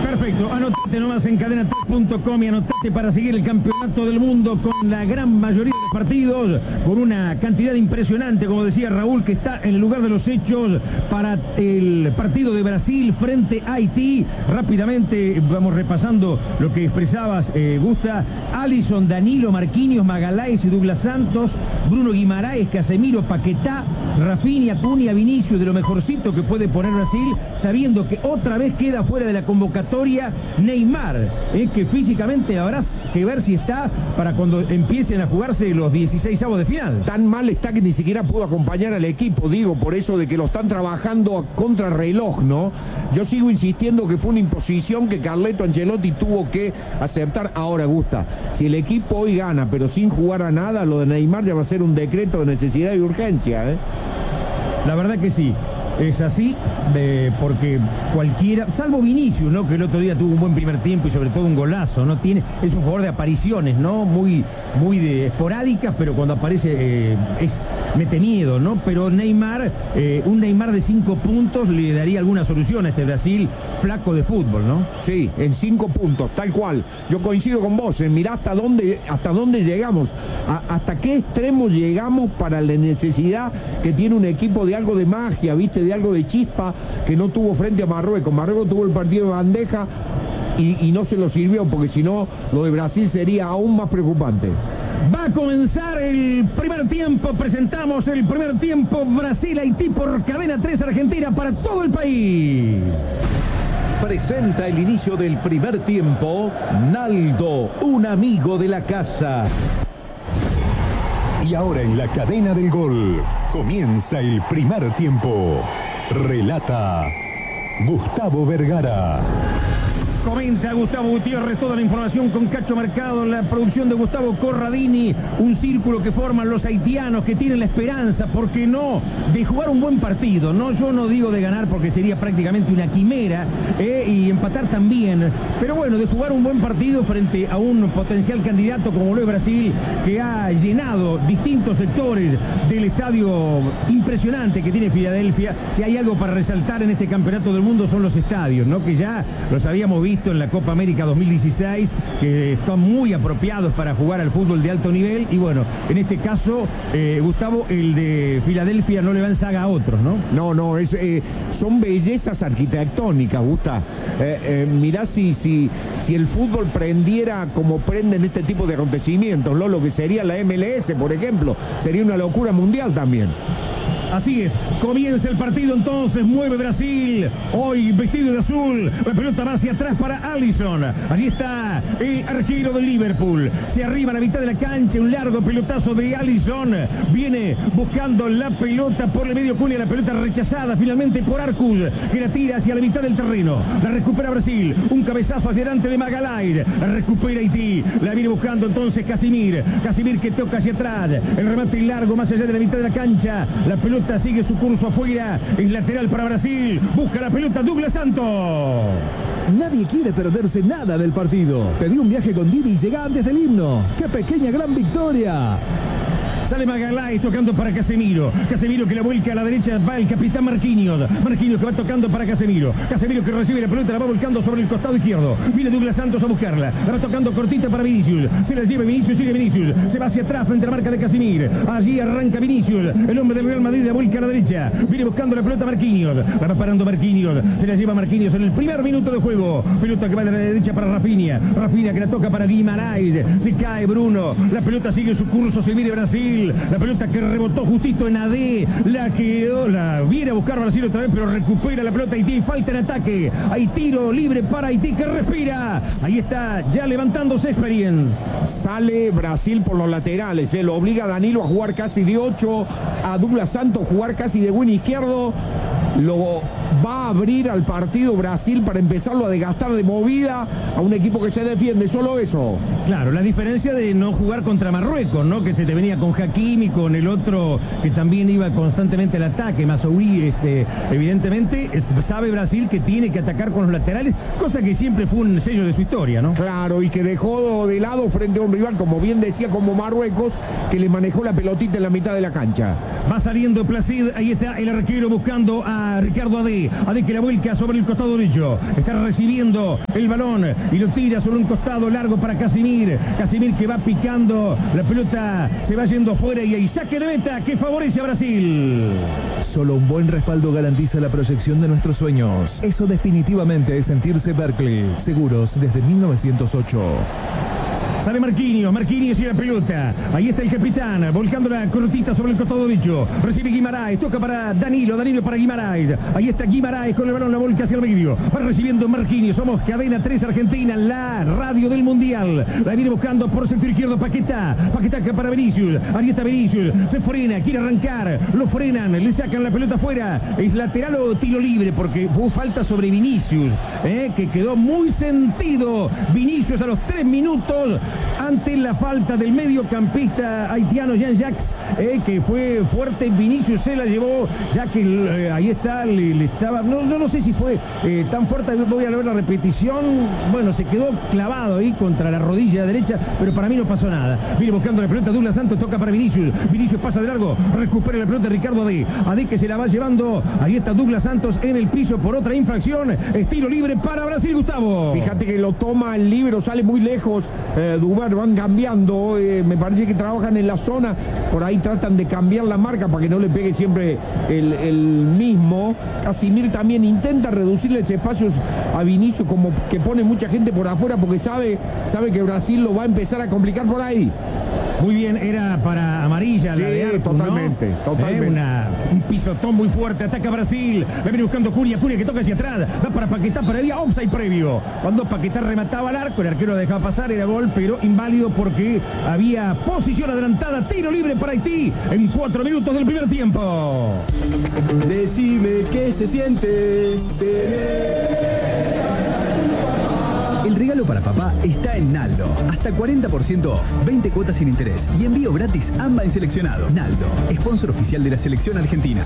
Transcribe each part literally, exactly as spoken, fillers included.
Perfecto, anotate nomás en cadena tres punto com y anotate para seguir el campeonato del mundo con la gran mayoría de partidos, con una cantidad impresionante, como decía Raúl, que está en el lugar de los hechos para el partido de Brasil frente a Haití. Rápidamente vamos repasando lo que expresabas, eh, Gusta. Alisson, Danilo, Marquinhos, Magalhães y Douglas Santos, Bruno Guimaraes, Casemiro, Paquetá, Rafinha, Cunha, Vinicius, de lo mejorcito que puede poner Brasil, sabiendo que otra vez queda fuera de la convocatoria Neymar, eh, que físicamente habrá que ver si está para cuando empiecen a jugarse los dieciseisavos de final. Tan mal está que ni siquiera pudo acompañar al equipo, digo, por eso de que lo están trabajando a contrarreloj, ¿no? Yo sigo insistiendo que fue una imposición que Carleto Ancelotti tuvo que aceptar. Ahora, Gusta, si el equipo hoy gana, pero sin jugar a nada, lo de Neymar ya va a ser un decreto de necesidad y urgencia, ¿eh? La verdad que sí. Es así, eh, porque cualquiera, salvo Vinicius, ¿no? Que el otro día tuvo un buen primer tiempo y sobre todo un golazo, ¿no? Tiene, es un jugador de apariciones, ¿no? Muy, muy de esporádicas, pero cuando aparece eh, es, mete miedo, ¿no? Pero Neymar, eh, un Neymar de cinco puntos le daría alguna solución a este Brasil flaco de fútbol, ¿no? Sí, en cinco puntos, tal cual. Yo coincido con vos, en mirá hasta dónde, hasta dónde llegamos, a, hasta qué extremo llegamos para la necesidad que tiene un equipo de algo de magia, ¿viste? De algo de chispa que no tuvo frente a Marruecos. Marruecos tuvo el partido de bandeja y, y no se lo sirvió, porque si no, lo de Brasil sería aún más preocupante. Va a comenzar el primer tiempo, presentamos el primer tiempo Brasil-Haití por Cadena tres Argentina para todo el país. Presenta el inicio del primer tiempo Naldo, un amigo de la casa. Y ahora en la cadena del gol comienza el primer tiempo. Relata Gustavo Vergara. Comenta Gustavo Gutiérrez, toda la información con Cacho Mercado, la producción de Gustavo Corradini, un círculo que forman los haitianos que tienen la esperanza, ¿por qué no?, de jugar un buen partido, ¿no? Yo no digo de ganar porque sería prácticamente una quimera, eh, y empatar también, pero bueno, de jugar un buen partido frente a un potencial candidato como lo es Brasil, que ha llenado distintos sectores del estadio impresionante que tiene Filadelfia. Si hay algo para resaltar en este campeonato del mundo son los estadios, ¿no? Que ya los habíamos visto en la Copa América dos mil dieciséis, que están muy apropiados para jugar al fútbol de alto nivel, y bueno, en este caso, eh, Gustavo, el de Filadelfia no le va en saga a otros, ¿no? No, no, es, eh, son bellezas arquitectónicas, Gusta. Eh, eh, mirá si, si, si el fútbol prendiera como prenden este tipo de acontecimientos, ¿no? Lo que sería la M L S, por ejemplo, sería una locura mundial también. Así es, comienza el partido entonces, mueve Brasil, hoy vestido de azul, la pelota va hacia atrás para Alisson, allí está el arquero del Liverpool, se arriba a la mitad de la cancha, un largo pelotazo de Alisson, viene buscando la pelota por el medio Cunha, la pelota rechazada finalmente por Arcus, que la tira hacia la mitad del terreno, la recupera Brasil, un cabezazo hacia adelante de Magalhães, la recupera Haití, la viene buscando entonces Casimir, Casimir que toca hacia atrás, el remate largo más allá de la mitad de la cancha, la pelota sigue su curso afuera, es lateral para Brasil, busca la pelota Douglas Santos. Nadie quiere perderse nada del partido. Pedí un viaje con Didi y llega antes del himno. ¡Qué pequeña gran victoria! Sale Magalhães tocando para Casemiro. Casemiro que la vuelca a la derecha, va el capitán Marquinhos. Marquinhos que va tocando para Casemiro. Casemiro que recibe la pelota, la va volcando sobre el costado izquierdo. Viene Douglas Santos a buscarla. La va tocando cortita para Vinicius. Se la lleva Vinicius, sigue Vinicius. Se va hacia atrás frente a la marca de Casemiro. Allí arranca Vinicius. El hombre del Real Madrid la vuelca a la derecha. Viene buscando la pelota Marquinhos. La va parando Marquinhos. Se la lleva Marquinhos en el primer minuto de juego. Pelota que va de la derecha para Rafinha. Rafinha que la toca para Guimaraes. Se cae Bruno. La pelota sigue su curso. Se viene Brasil. La pelota que rebotó justito en A D, la quedó, la viene a buscar Brasil otra vez, pero recupera la pelota Haití, falta en ataque, hay tiro libre para Haití que respira, ahí está ya levantándose Experience. Sale Brasil por los laterales, eh, lo obliga a Danilo a jugar casi de ocho, a Douglas Santos jugar casi de buen izquierdo, lo va a abrir al partido Brasil para empezarlo a desgastar de movida a un equipo que se defiende, solo eso. Claro, la diferencia de no jugar contra Marruecos, ¿no? Que se te venía con Hakimi, con el otro que también iba constantemente al ataque, Mazouri, este, evidentemente es, sabe Brasil que tiene que atacar con los laterales, cosa que siempre fue un sello de su historia, ¿no? Claro, y que dejó de lado frente a un rival, como bien decía, como Marruecos, que le manejó la pelotita en la mitad de la cancha. Va saliendo Placid, ahí está el arquero buscando a Ricardo Adé. Adé. Adé que la vuelca sobre el costado derecho. Está recibiendo el balón y lo tira sobre un costado largo para Casimir. Casimir que va picando. La pelota se va yendo fuera y hay saque de meta que favorece a Brasil. Solo un buen respaldo garantiza la proyección de nuestros sueños. Eso definitivamente es sentirse Berkeley. Seguros desde mil novecientos ocho. Sale Marquinhos, Marquinhos y la pelota. Ahí está el capitán, volcando la cortita sobre el costado derecho. Recibe Guimaraes, toca para Danilo, Danilo para Guimaraes. Ahí está Guimaraes con el balón, la volca hacia el medio. Va recibiendo Marquinhos, somos Cadena tres Argentina, la radio del Mundial. La viene buscando por sector izquierdo Paquetá. Paquetá para Vinicius. Ahí está Vinicius, se frena, quiere arrancar. Lo frenan, le sacan la pelota afuera. ¿Es lateral o tiro libre? Porque hubo falta sobre Vinicius, eh, que quedó muy sentido. Vinicius a los tres minutos. Ante la falta del mediocampista haitiano Jean-Jacques, eh, que fue fuerte. Vinicius se la llevó, ya que eh, ahí está, le, le estaba, no, no, no sé si fue eh, tan fuerte, voy a ver la repetición. Bueno, se quedó clavado ahí contra la rodilla derecha, pero para mí no pasó nada. Viene buscando la pelota Douglas Santos, toca para Vinicius. Vinicius pasa de largo, recupera la pelota Ricardo Adé. Adé que se la va llevando, ahí está Douglas Santos en el piso por otra infracción. Estilo libre para Brasil, Gustavo. Fíjate que lo toma el libero, sale muy lejos. Eh, Dubar van cambiando, eh, me parece que trabajan en la zona, por ahí tratan de cambiar la marca para que no le pegue siempre el, el mismo. Casimir también intenta reducirles espacios a Vinicius, como que pone mucha gente por afuera porque sabe, sabe que Brasil lo va a empezar a complicar por ahí. Muy bien, era para amarilla sí, la de Arcus, totalmente, ¿no? totalmente. Eh, una, un pisotón muy fuerte, ataca Brasil, la viene buscando Cunha, Cunha que toca hacia atrás, va para Paquetá, para el offside previo. Cuando Paquetá remataba al arco, el arquero lo dejaba pasar, era gol, pero inválido porque había posición adelantada, tiro libre para Haití en cuatro minutos del primer tiempo. Decime qué se siente tener... El regalo para papá está en Naldo. Hasta cuarenta por ciento off, veinte cuotas sin interés y envío gratis AMBA en seleccionado. Naldo, sponsor oficial de la selección argentina.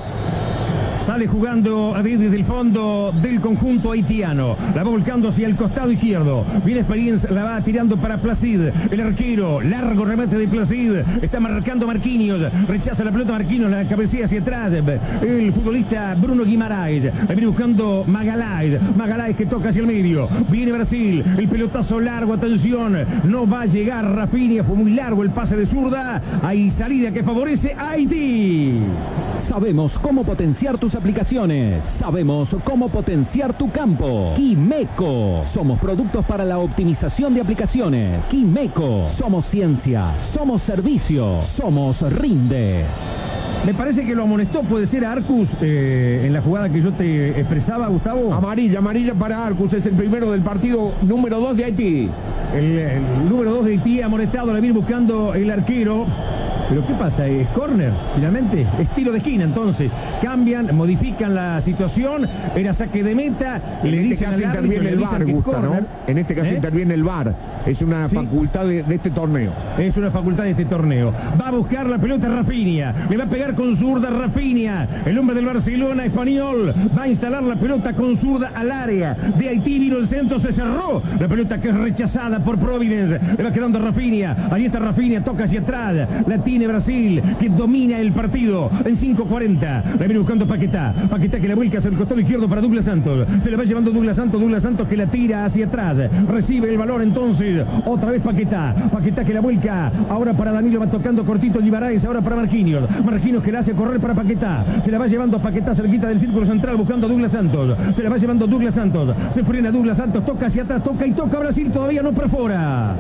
Sale jugando desde el fondo del conjunto haitiano. La va volcando hacia el costado izquierdo. Viene Experience, la va tirando para Placid. El arquero, largo remate de Placid. Está marcando Marquinhos. Rechaza la pelota Marquinhos, la cabecea hacia atrás. El futbolista Bruno Guimaraes. La viene buscando Magalhães. Magalhães que toca hacia el medio. Viene Brasil. El pelotazo largo, atención. No va a llegar Rafinha. Fue muy largo el pase de zurda. Hay salida que favorece a Haití. Sabemos cómo potenciar tus aplicaciones. Sabemos cómo potenciar tu campo. Quimeco. Somos productos para la optimización de aplicaciones. Quimeco. Somos ciencia. Somos servicio. Somos Rinde. Me parece que lo amonestó, puede ser a Arcus eh, en la jugada que yo te expresaba, Gustavo. Amarilla, amarilla para Arcus, es el primero del partido número dos de Haití. El, el número dos de Haití amonestado, la viene buscando el arquero. Pero ¿qué pasa? ¿Es córner finalmente? Es tiro de esquina, entonces. Cambian, modifican la situación. Era saque de meta. En le este dicen caso al árbitro, interviene le el V A dicen R, que es Gusta, ¿no? córner. En este caso ¿Eh? interviene el V A R. Es una ¿Sí? facultad de, de este torneo. Es una facultad de este torneo. Va a buscar la pelota Rafinha. Le va a pegar con zurda Rafinha. El hombre del Barcelona español va a instalar la pelota con zurda al área. De Haití vino el centro, se cerró. La pelota que es rechazada por Providence. Le va quedando Rafinha. Ahí está Rafinha, toca hacia atrás. La tiene Brasil, que domina el partido en cinco cuarenta. La viene buscando Paquetá. Paquetá que la vuelca hacia el costado izquierdo para Douglas Santos. Se la va llevando Douglas Santos. Douglas Santos que la tira hacia atrás. Recibe el balón entonces. Otra vez Paquetá. Paquetá que la vuelca. Ahora para Danilo, va tocando cortito Guimaraes. Ahora para Marquinhos. Marquinhos que la hace correr para Paquetá. Se la va llevando Paquetá cerquita del círculo central buscando a Douglas Santos. Se la va llevando Douglas Santos. Se frena Douglas Santos. Toca hacia atrás. Toca y toca Brasil. Todavía no perfora.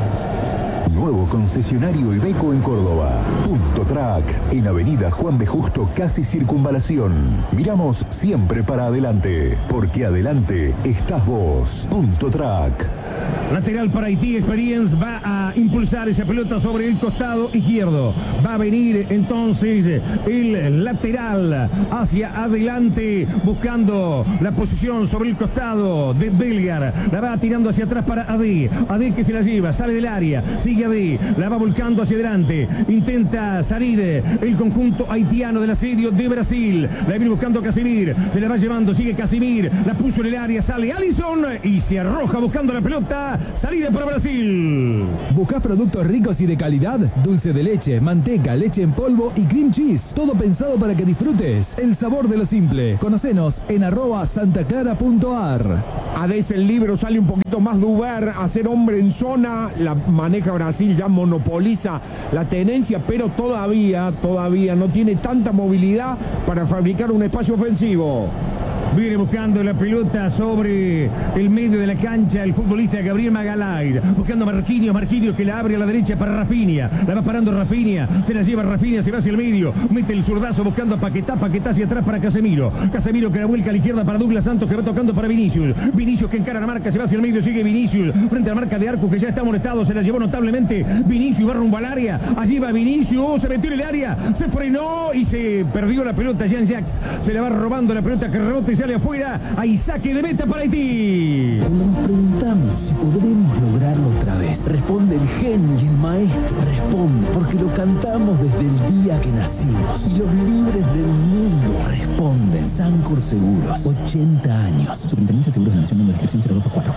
Nuevo concesionario Iveco en Córdoba. Punto Track, en Avenida Juan B. Justo, casi Circunvalación. Miramos siempre para adelante, porque adelante estás vos. Punto Track. Lateral para Haití, Experience va a impulsar esa pelota sobre el costado izquierdo. Va a venir entonces el lateral hacia adelante, buscando la posición sobre el costado de Belgar. La va tirando hacia atrás para Adé. Adé que se la lleva, sale del área, sigue Adé, la va volcando hacia adelante. Intenta salir el conjunto haitiano del asedio de Brasil. La viene buscando Casimir, se la va llevando, sigue Casimir, la puso en el área, sale Alisson y se arroja buscando la pelota salida para Brasil. ¿Buscás productos ricos y de calidad? Dulce de leche, manteca, leche en polvo y cream cheese. Todo pensado para que disfrutes el sabor de lo simple. Conocenos en arroba santaclara.ar. A veces el libro sale un poquito más Duber, a ser hombre en zona, la maneja Brasil, ya monopoliza la tenencia, pero todavía, todavía no tiene tanta movilidad para fabricar un espacio ofensivo. Viene buscando la pelota sobre el medio de la cancha el futbolista Gabriel Magalhaes. Buscando a Marquinhos, Marquinhos que la abre a la derecha para Rafinha. La va parando Rafinha, se la lleva Rafinha, se va hacia el medio. Mete el zurdazo buscando a Paquetá, Paquetá hacia atrás para Casemiro. Casemiro que la vuelca a la izquierda para Douglas Santos que va tocando para Vinicius. Vinicius que encara la marca, se va hacia el medio, sigue Vinicius. Frente a la marca de Arcus que ya está molestado, se la llevó notablemente. Vinicius va rumbo al área. Allí va Vinicius, se metió en el área, se frenó y se perdió la pelota. Jean-Jacques se la va robando la pelota que rebota y sale afuera. Hay saque de meta para Haití. Cuando nos preguntamos si podremos lograrlo otra vez, responde el genio y el maestro. Responde porque lo cantamos desde el día que nacimos. Y los libres del mundo responden. Sancor Seguros, ochenta años. Superintendencia de Seguros de la Nación, número de inscripción cero dos cuatro.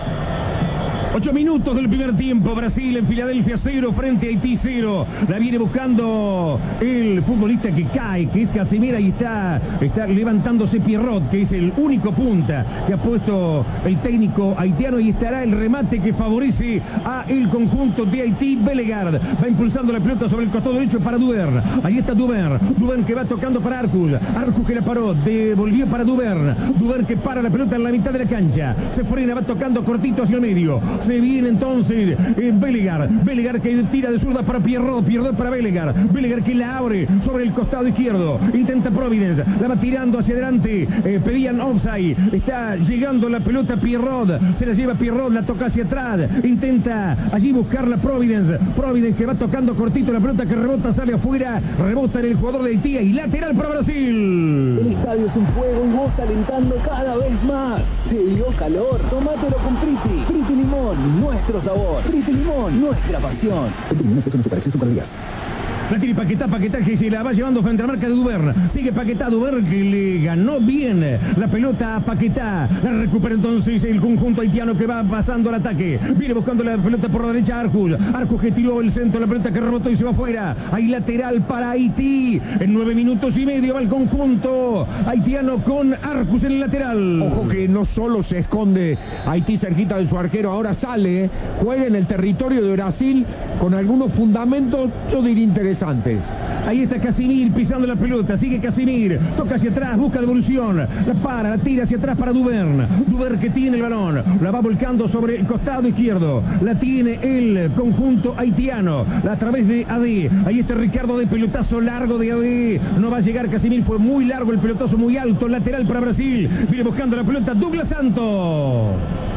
Ocho minutos del primer tiempo. Brasil en Filadelfia cero frente a Haití cero. La viene buscando el futbolista que cae, que es Casemiro, y está, está levantándose Pierrot, que es el único punta que ha puesto el técnico haitiano, y estará el remate que favorece a el conjunto de Haití. Bellegarde va impulsando la pelota sobre el costado derecho para Duvern. Ahí está Duvern. Duvern que va tocando para Arcus. Arcus que la paró, devolvió para Duvern. Duvern que para la pelota en la mitad de la cancha. Se frena, va tocando cortito hacia el medio. Se viene entonces eh, Bellegarde. Bellegarde que tira de zurda para Pierrot. Pierrot para Bellegarde. Bellegarde que la abre sobre el costado izquierdo. Intenta Providence. La va tirando hacia adelante. Eh, pedían offside. Está llegando la pelota Pierrot. Se la lleva Pierrot. La toca hacia atrás. Intenta allí buscar la Providence. Providence que va tocando cortito la pelota que rebota, sale afuera. Rebota en el jugador de Haití y lateral para Brasil. El estadio es un fuego y vos alentando cada vez más. ¿Te dio calor? Tómatelo con Priti. Priti Limón. Nuestro sabor. Priti Limón, nuestra pasión. Priti Limón es Super Acceso Super Días. La tiene Paquetá, Paquetá que se la va llevando frente a la marca de Duvern. Sigue Paquetá, Duvern que le ganó bien la pelota a Paquetá. La recupera entonces el conjunto haitiano que va pasando al ataque. Viene buscando la pelota por la derecha Arcus. Arcus que tiró el centro, la pelota que rebotó y se va afuera. Hay lateral para Haití. En nueve minutos y medio va el conjunto haitiano con Arcus en el lateral. Ojo que no solo se esconde Haití cerquita de su arquero, ahora sale, eh, juega en el territorio de Brasil con algunos fundamentos, yo diría interesantes. Ahí está Casimir pisando la pelota, sigue Casimir, toca hacia atrás, busca devolución, la para, la tira hacia atrás para Duvern. Duvern que tiene el balón, la va volcando sobre el costado izquierdo, la tiene el conjunto haitiano, la a través de A D. Ahí está Ricardo de pelotazo largo de A D, no va a llegar Casimir, fue muy largo el pelotazo, muy alto, lateral para Brasil, viene buscando la pelota Douglas Santos.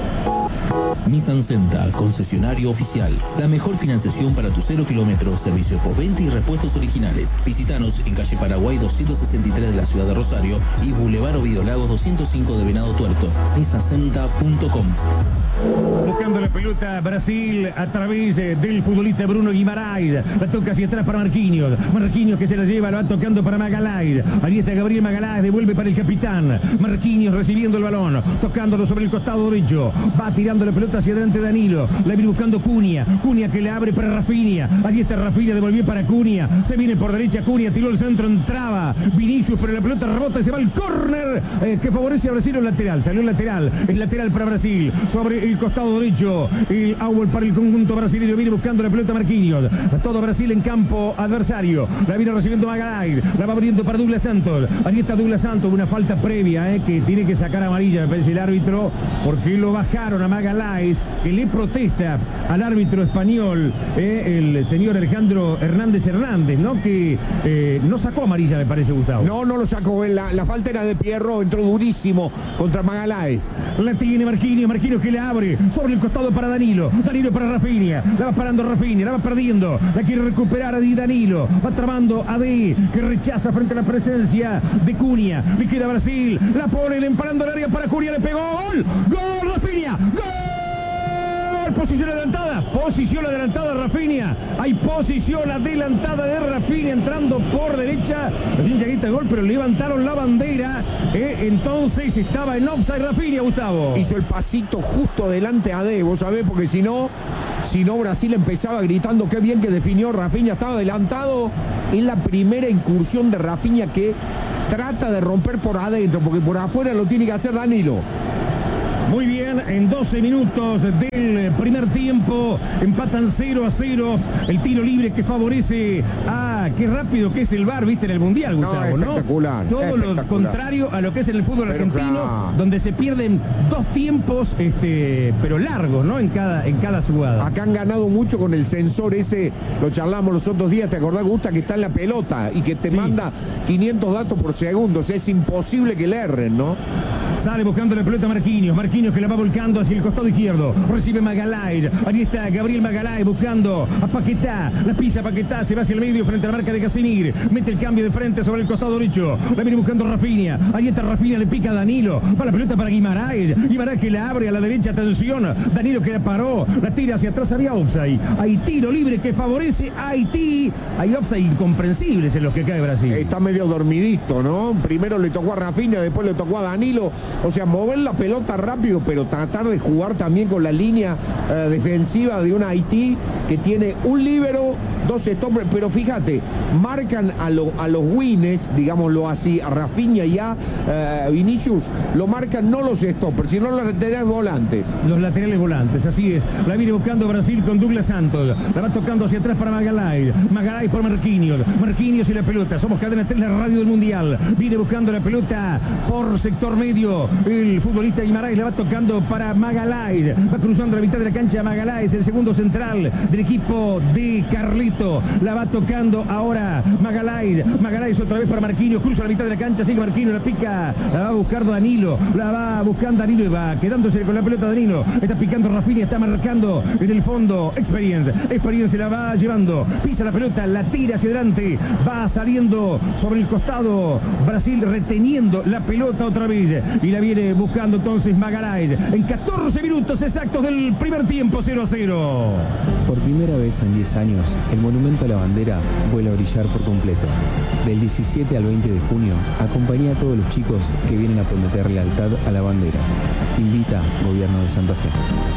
Nissan Senta, concesionario oficial. La mejor financiación para tu cero kilómetros, servicio de postventa y repuestos originales. Visítanos en calle Paraguay doscientos sesenta y tres de la ciudad de Rosario y Boulevard Ovidio Lagos doscientos cinco de Venado Tuerto. nissan senta punto com. Buscando la pelota Brasil a través del futbolista Bruno Guimaraes. La toca hacia atrás para Marquinhos. Marquinhos que se la lleva, la va tocando para Magalhaes. Ahí está Gabriel Magalhaes, devuelve para el capitán. Marquinhos recibiendo el balón, tocándolo sobre el costado derecho. Va tirando la pelota hacia adelante Danilo. La viene buscando Cunha. Cunha que le abre para Rafinha. Allí está Rafinha, devolvió para Cunha. Se viene por derecha Cunha, tiró el centro, entraba Vinicius, pero la pelota rebota y se va al córner eh, que favorece a Brasil. El lateral, salió el lateral. Es lateral para Brasil. Sobre el costado derecho, el Auer para el conjunto brasileño, viene buscando la pelota Marquinhos, todo Brasil en campo adversario, la viene recibiendo Magalhaes, la va abriendo para Douglas Santos, allí está Douglas Santos, una falta previa eh, que tiene que sacar amarilla, me parece el árbitro, porque lo bajaron a Magalhaes, que le protesta al árbitro español, eh, el señor Alejandro Hernández Hernández, ¿no? Que eh, no sacó amarilla, me parece, Gustavo. No, no lo sacó, la, la falta era de Pierrot, entró durísimo contra Magalhaes. La tiene Marquinhos, Marquinhos que le abre sobre el costado para Danilo, Danilo para Rafinha, la va parando Rafinha, la va perdiendo, la quiere recuperar a Di Danilo, va trabando a D, que rechaza frente a la presencia de Cunha, le queda Brasil, la pone, le emparando el área para Cunha, le pegó, gol, gol Rafinha, gol posición adelantada. Posición adelantada Rafinha. Hay posición adelantada de Rafinha entrando por derecha. Los hinchas gritan gol, pero levantaron la bandera. Eh, entonces estaba en offside Rafinha, Gustavo. Hizo el pasito justo delante a D, vos sabés, porque si no, si no Brasil empezaba gritando qué bien que definió Rafinha, estaba adelantado. Es la primera incursión de Rafinha que trata de romper por adentro, porque por afuera lo tiene que hacer Danilo. Muy bien, en doce minutos del primer tiempo empatan cero a cero. El tiro libre que favorece a... Qué rápido que es el V A R, viste, en el Mundial, Gustavo, ¿no? Espectacular. Todo espectacular. lo contrario a lo que es en el fútbol Pero argentino, claro, donde se pierden dos tiempos, este, pero largos, ¿no? En cada, en cada jugada. Acá han ganado mucho con el sensor ese, lo charlamos los otros días, ¿te acordás, Gusta, que está en la pelota y que te Sí. manda quinientos datos por segundo? O sea, es imposible que le erren, ¿no? Sale buscando la pelota Marquinhos. Marquinhos que la va volcando hacia el costado izquierdo. Recibe Magalhães. Allí está Gabriel Magalhães buscando a Paquetá. La pisa Paquetá. Se va hacia el medio frente a la marca de Casemiro. Mete el cambio de frente sobre el costado derecho. La viene buscando Rafinha. Allí está Rafinha. Le pica a Danilo. Va la pelota para Guimaraes. Guimaraes que la abre a la derecha. Atención. Danilo que la paró. La tira hacia atrás. Había offside. Hay tiro libre que favorece a Haití. Hay offside incomprensibles en los que cae Brasil. Está medio dormidito, ¿no? Primero le tocó a Rafinha, después le tocó a Danilo. O sea, mover la pelota rápido, pero tratar de jugar también con la línea eh, defensiva de un Haití que tiene un líbero, dos stoppers. Pero fíjate, marcan a, lo, a los wins, digámoslo así, a Rafinha y a eh, Vinicius, lo marcan no los stoppers, sino los laterales volantes. Los laterales volantes, así es. La viene buscando Brasil con Douglas Santos. La va tocando hacia atrás para Magalhães. Magalhães por Marquinhos. Marquinhos y la pelota. Somos Cadena tres, la radio del Mundial. Viene buscando la pelota por sector medio. El futbolista Guimaraes la va tocando para Magalhães. Va cruzando la mitad de la cancha Magalhães, el segundo central del equipo de Carlito. La va tocando ahora Magalhães. Magalhães otra vez para Marquinhos. Cruza la mitad de la cancha, sigue Marquinhos, la pica. La va buscando Danilo. La va buscando Danilo y va quedándose con la pelota Danilo. Está picando Rafinha, está marcando en el fondo Experience. Experience la va llevando. Pisa la pelota, la tira hacia adelante. Va saliendo sobre el costado. Brasil reteniendo la pelota otra vez. Y la viene buscando entonces Magalhães. En catorce minutos exactos del primer tiempo, cero a cero. Por primera vez en diez años, el monumento a la bandera vuelve a brillar por completo. Del diecisiete al veinte de junio, acompaña a todos los chicos que vienen a prometer lealtad a la bandera. Invita Gobierno de Santa Fe.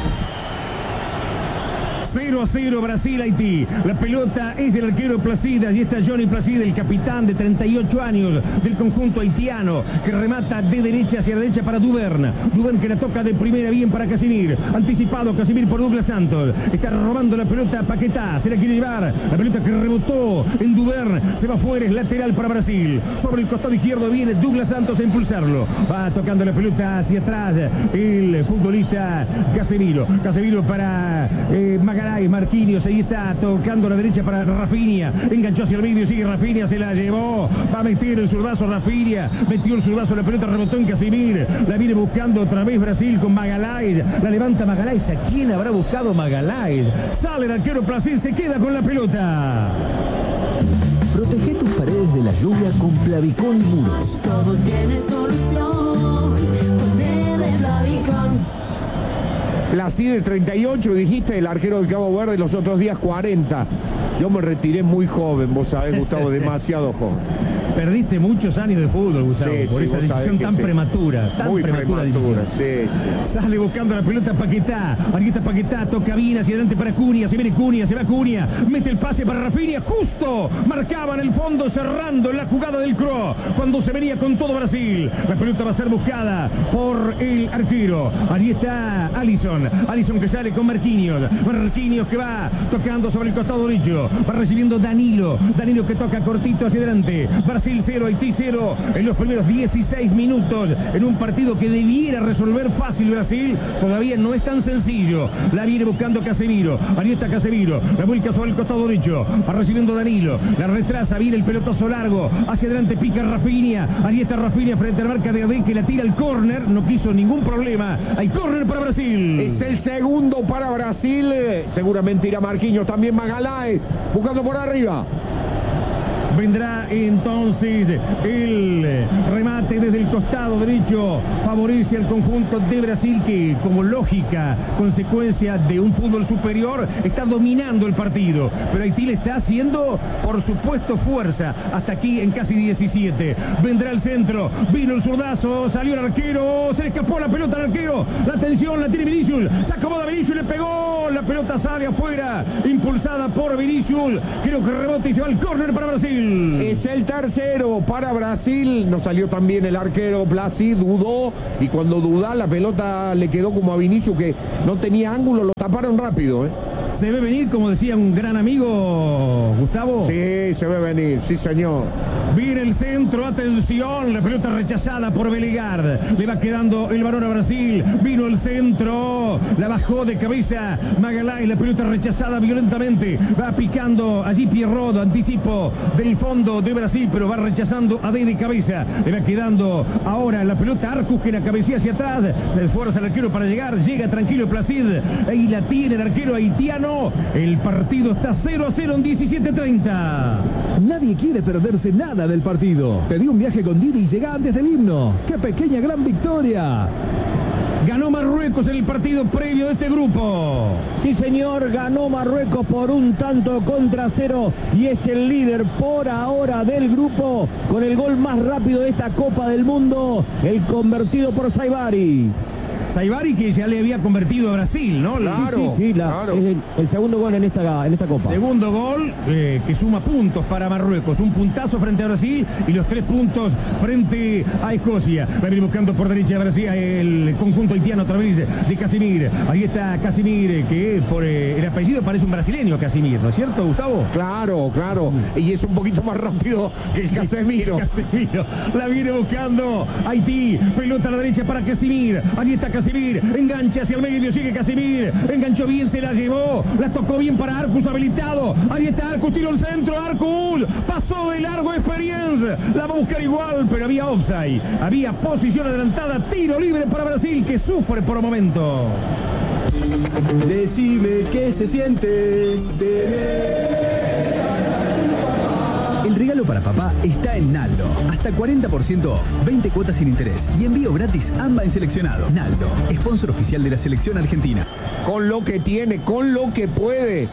cero a cero Brasil-Haití. La pelota es del arquero Placida. Allí está Johnny Placida, el capitán de treinta y ocho años del conjunto haitiano, que remata de derecha hacia derecha para Duvern. Duvern que la toca de primera bien para Casemiro. Anticipado Casemiro por Douglas Santos. Está robando la pelota a Paquetá. Se la quiere llevar. La pelota que rebotó en Duvern. Se va fuera. Es lateral para Brasil. Sobre el costado izquierdo viene Douglas Santos a impulsarlo. Va tocando la pelota hacia atrás el futbolista Casemiro. Casemiro para eh, Magalhães. Marquinhos, ahí está tocando a la derecha para Rafinha, enganchó hacia el medio, sigue Rafinha, se la llevó, va a meter el zurdazo Rafinha, metió el zurdazo, la pelota rebotó en Casemiro, la viene buscando otra vez Brasil con Magalhães, la levanta Magalhães. ¿A quién habrá buscado Magalhães? Sale el arquero Brasil, se queda con la pelota. Protege tus paredes de la lluvia con Plavicón Muros. Todo tiene solución con el Plavicón. Placide treinta y ocho, dijiste, el arquero del Cabo Verde, los otros días cuarenta. Yo me retiré muy joven, vos sabés, Gustavo, demasiado joven. Perdiste muchos años de fútbol, Gustavo, sí, por sí, esa decisión tan sí. prematura. Tan Muy prematura, prematura, sí, sí. Sale buscando la pelota Paquetá. Aquí está Paquetá, toca bien hacia adelante para Cunha. Se viene Cunha, se va Cunha. Mete el pase para Rafinha, justo. Marcaba en el fondo, cerrando la jugada del Cro. Cuando se venía con todo Brasil. La pelota va a ser buscada por el arquero. Allí está Alisson. Alisson que sale con Marquinhos. Marquinhos que va tocando sobre el costado derecho. Va recibiendo Danilo. Danilo que toca cortito hacia adelante. Brasil cero, Haití cero en los primeros dieciséis minutos en un partido que debiera resolver fácil Brasil. Todavía no es tan sencillo. La viene buscando Casemiro. Ahí está Casemiro. La vuelca sobre el costado derecho. Va recibiendo Danilo. La retrasa. Viene el pelotazo largo. Hacia adelante pica Rafinha. Allí está Rafinha frente a la marca de Adén que la tira al córner. No quiso ningún problema. Hay córner para Brasil. Es el segundo para Brasil. Seguramente irá Marquinhos. También Magalhães. Buscando por arriba. Vendrá entonces el remate desde el costado derecho. Favorece al conjunto de Brasil que, como lógica consecuencia de un fútbol superior, está dominando el partido. Pero Haití le está haciendo, por supuesto, fuerza. Hasta aquí en casi diecisiete. Vendrá el centro. Vino el zurdazo. Salió el arquero. Se le escapó la pelota al arquero. La atención la tiene Vinicius. Se acomoda Vinicius y le pegó. La pelota sale afuera. Impulsada por Vinicius. Creo que rebota y se va al córner para Brasil. Es el tercero para Brasil. No salió tan bien el arquero. Blasi dudó. Y cuando duda, la pelota le quedó como a Vinicius, que no tenía ángulo. Lo taparon rápido, ¿eh? Se ve venir, como decía un gran amigo, Gustavo. Sí, se ve venir, sí señor. Viene el centro, atención, la pelota rechazada por Beligard. Le va quedando el balón a Brasil. Vino el centro, la bajó de cabeza Magalhães, la pelota rechazada violentamente. Va picando allí Pierrot, anticipo del fondo de Brasil, pero va rechazando a D de cabeza. Le va quedando ahora la pelota Arcus, que la cabecea hacia atrás. Se esfuerza el arquero para llegar, llega tranquilo Placid. Ahí la tiene el arquero haitiano. El partido está cero a cero en diecisiete treinta. Nadie quiere perderse nada del partido. Pedí un viaje con Didi y llega antes del himno. ¡Qué pequeña gran victoria! Ganó Marruecos en el partido previo de este grupo. Sí, señor, ganó Marruecos por un tanto contra cero y es el líder por ahora del grupo con el gol más rápido de esta Copa del Mundo, el convertido por Saibari. Saibari, que ya le había convertido a Brasil, ¿no? Claro, sí, sí, sí, la, claro. Es el, el segundo gol en esta, en esta Copa. Segundo gol eh, que suma puntos para Marruecos. Un puntazo frente a Brasil y los tres puntos frente a Escocia. Va a venir buscando por derecha a Brasil el conjunto haitiano a través de Casimir. Ahí está Casimir, que por eh, el apellido parece un brasileño, Casimir, ¿no es cierto, Gustavo? Claro, claro. Y es un poquito más rápido que el Casemiro. Casemiro. La viene buscando Haití. Pelota a la derecha para Casimir. Allí está Casimir. Engancha hacia el medio, sigue Casimir. Enganchó bien, se la llevó. La tocó bien para Arcus, habilitado. Ahí está Arcus, tiro el centro. Arcus pasó de largo Experience. La va a buscar igual, pero había offside. Había posición adelantada. Tiro libre para Brasil, que sufre por el momento. Decime qué se siente tener. El regalo para papá está en Naldo. Hasta cuarenta por ciento off, veinte cuotas sin interés y envío gratis AMBA en seleccionado. Naldo, sponsor oficial de la selección argentina. Con lo que tiene, con lo que puede.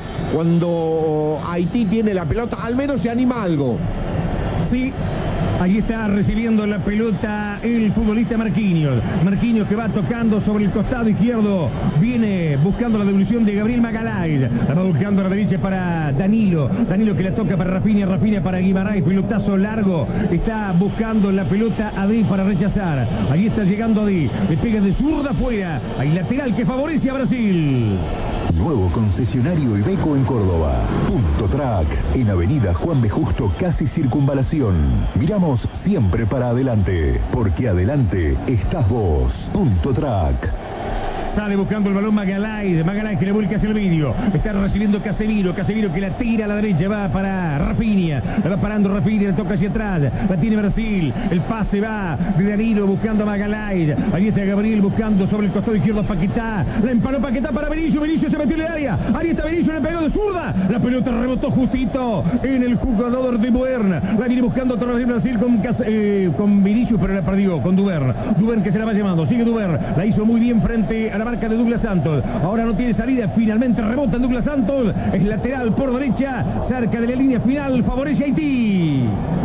Cuando Haití tiene la pelota, al menos se anima algo. Sí. Ahí está recibiendo la pelota el futbolista Marquinhos. Marquinhos que va tocando sobre el costado izquierdo. Viene buscando la devolución de Gabriel Magalhães. La va buscando a la derecha para Danilo. Danilo que la toca para Rafinha. Rafinha para Guimarães. Pelotazo largo. Está buscando la pelota a D para rechazar. Ahí está llegando a D. Le pega de zurda afuera. Hay lateral que favorece a Brasil. Nuevo concesionario Iveco en Córdoba. Punto Track, en Avenida Juan B. Justo, casi Circunvalación. Miramos siempre para adelante, porque adelante estás vos. Punto Track. Sale buscando el balón Magalhães. Magalhães que le vuelca hacia el medio. Está recibiendo Casemiro. Casemiro que la tira a la derecha. Va para Rafinha. La va parando Rafinha. La toca hacia atrás. La tiene Brasil. El pase va de Danilo buscando a Magalhães. Ahí está Gabriel buscando sobre el costado izquierdo a Paquetá. La empanó Paquetá para Vinicius. Vinicius se metió en el área. Ahí está Vinicius. Le pegó de zurda. La pelota rebotó justito en el jugador de Duvern. La viene buscando otra vez Brasil con, eh, con Vinicius, pero la perdió con Duvern. Duvern que se la va llevando. Sigue Duvern. La hizo muy bien frente a la marca de Douglas Santos. Ahora no tiene salida. Finalmente rebota en Douglas Santos. Es lateral por derecha. Cerca de la línea final. Favorece a Haití.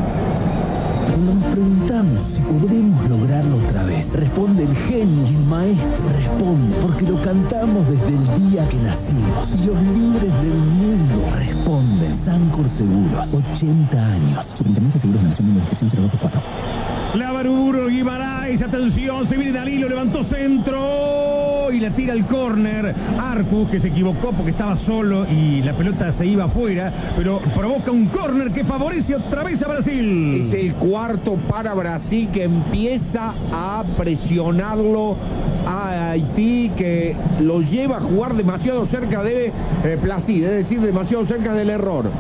Cuando nos preguntamos si podremos lograrlo otra vez, responde el genio y el maestro. Responde porque lo cantamos desde el día que nacimos. Y los libres del mundo responden. Sancor Seguros, ochenta años. Superintendencia de Seguros de la Nación, número de inscripción cero dos cuatro. Lavaruro, Guimarães, atención, se viene Danilo, levantó centro y la tira al córner. Arcus, que se equivocó porque estaba solo y la pelota se iba afuera, pero provoca un córner que favorece otra vez a Brasil. Es el cuarto para Brasil, que empieza a presionarlo a Haití, que lo lleva a jugar demasiado cerca de eh, Placid, es decir, demasiado cerca del error.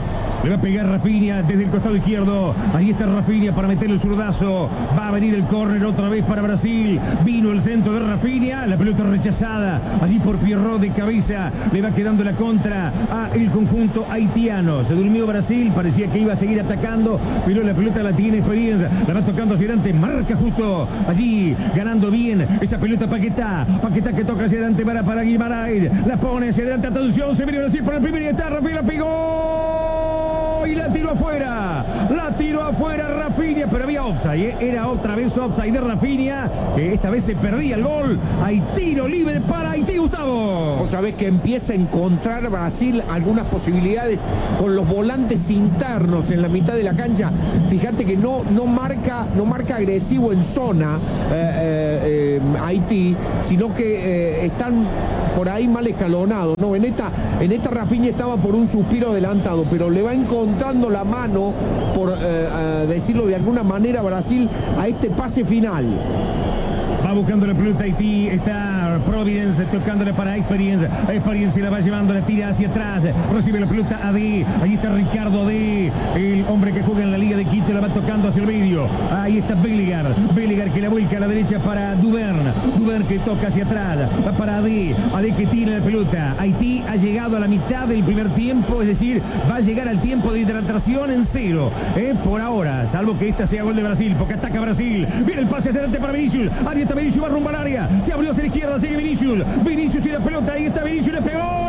Le va a pegar Rafinha desde el costado izquierdo. Ahí está Rafinha para meterle el zurdazo. Va a venir el córner otra vez para Brasil. Vino el centro de Rafinha. La pelota rechazada. Allí por Pierrot de cabeza. Le va quedando la contra a el conjunto haitiano. Se durmió Brasil. Parecía que iba a seguir atacando. Pero la pelota la tiene Experiencia. La va tocando hacia adelante. Marca justo allí. Ganando bien esa pelota Paquetá. Paquetá que toca hacia adelante para, para Guimaraes. La pone hacia adelante. Atención. Se viene Brasil por el primer y está. Rafinha la pegó. Y la tiró afuera. La tiró afuera Rafinha. Pero había offside. ¿eh? Era otra vez offside de Rafinha. Que esta vez se perdía el gol. Hay tiro libre para Haití, Gustavo. Vos sabés que empieza a encontrar Brasil algunas posibilidades con los volantes internos en la mitad de la cancha. Fíjate que no, no, marca, no marca agresivo en zona eh, eh, Haití, sino que eh, están por ahí mal escalonados, ¿no? En esta, en esta Rafinha estaba por un suspiro adelantado, pero le va encontrando la mano, por eh, eh, decirlo de alguna manera, Brasil a este pase final. Va buscando la pelota Haití, está Providence tocándole para Experience. Experience la va llevando, la tira hacia atrás, recibe la pelota A D. Ahí está Ricardo A D, el hombre que juega en la Liga de Quito, la va tocando hacia el medio. Ahí está Belligar, Belligar que la vuelca a la derecha para Duvern. Duvern que toca hacia atrás, va para A D, A D que tira la pelota. Haití ha llegado a la mitad del primer tiempo, es decir, va a llegar al tiempo de hidratación en cero, ¿eh? Por ahora, salvo que esta sea gol de Brasil, porque ataca Brasil. Viene el pase hacia adelante para Vinicius. Ahí está Vinicius, va rumbo al área. Se abrió hacia la izquierda, sigue Vinicius. Vinicius y la pelota. Ahí está Vinicius, le pegó.